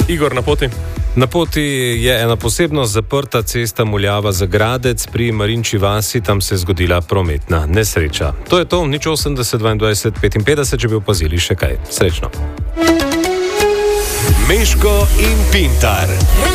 Igor, na poti? Na poti je ena posebno zaprta cesta Muljava za Gradec pri Marinči vasi, tam se je zgodila prometna nesreča. To je to, 080 22 55, če bi opazili še kaj. Srečno. Meško in Pintar.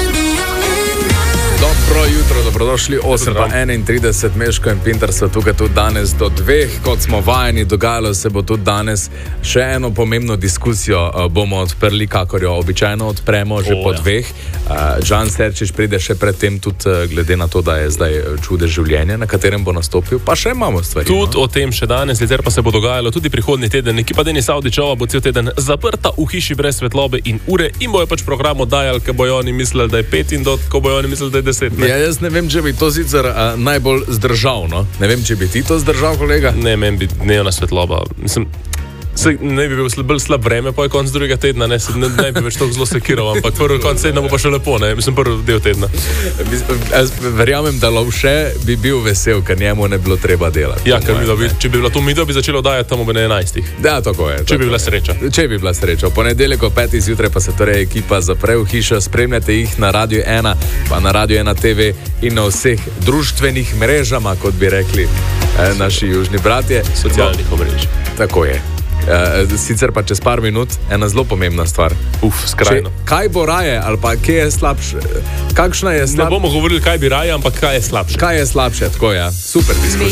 Dobro jutro, dobrodošli, 8:31, Meško in Pintar so tukaj tudi danes do 2, kot smo vajeni, dogajalo se bo tudi danes. Še eno pomembno diskusijo bomo odprli, kakor jo običajno odpremo že po 2. Žan Serčič pride še predtem, tudi glede na to, da je zdaj Čudež življenja, na katerem bo nastopil, pa še imamo stvari. Tudi o tem še danes, sicer pa se bo dogajalo tudi prihodnji teden. Ekipa Denis Avdićova bo cel teden zaprta v hiši brez svetlobe in ure in bojo pač program oddajali, ko bojo oni mislili, da je 5 in ko bojo oni mislili, da je 10. Ne? Ja, jaz ne vem, če bi to sicer najbolj zdržal, no? Ne vem, če bi ti to zdržal, kolega? Ne, meni bi dnevna svetloba. Mislim, ne bi bil bolj slab vreme, pa je konc drugega tedna, ne bi več tako zelo sekiral, ampak prvi konc tedna bo pa še lepo, ne? Mislim, prvi del tedna. Verjamem, da Lovše bi bil vesel, ker njemu ne bilo treba delati. Ja, ker če bi bila to midva, bi začelo dajati tam ob 11. Ja, tako je. Če bi bila sreča. Če bi bila sreča. V ponedeljek ob 5. zjutraj pa se torej ekipa zapre v hišo, spremljate jih na Radio 1, pa na Radio 1 TV in na vseh društvenih mrežama, kot bi rekli naši južni bratje. Socialnih omrežij. Tako je. Sicer pa čez par minut ena zelo pomembna stvar. Skrajno. Kaj bo raje ali pa kje je slabše? Kakšna je slabša? Ne bomo govorili, kaj bi raje, ampak kaj je slabše. Kaj je slabše, tako ja. Super diskusija.